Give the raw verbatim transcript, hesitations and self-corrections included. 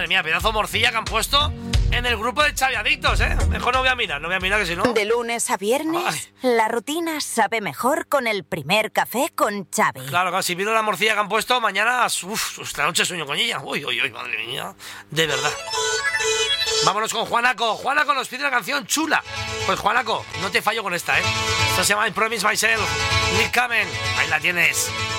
mía, pedazo morcilla que han puesto en el grupo de Xavi Adictos, ¿eh? Mejor no voy a mirar, no voy a mirar que si no... De lunes a viernes, Ay. la rutina sabe mejor con el primer café con Xavi. Claro, claro, si miro la morcilla que han puesto, mañana, uff, esta noche sueño con ella. Uy, uy, uy, madre mía, de verdad. Vámonos con Juanaco. Juanaco nos pide una canción chula. Pues Juanaco, no te fallo con esta, ¿eh? Esto se llama I Promise Myself. Nick Kamen, ahí la tienes.